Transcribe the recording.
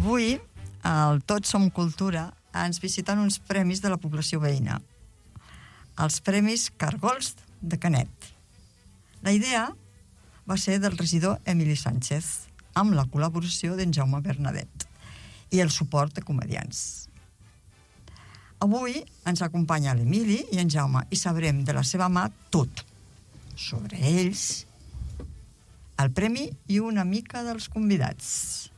Avui, al Tots Som Cultura, ens visiten uns premis de la població veïna. Els Premis Cargols de Canet. La idea va ser del regidor Emili Sánchez, amb la col·laboració d'en Jaume Bernadet i el suport de comedians. Avui ens acompanya l'Emili i en Jaume i sabrem de la seva mà tot sobre ells, el premi i una mica dels convidats.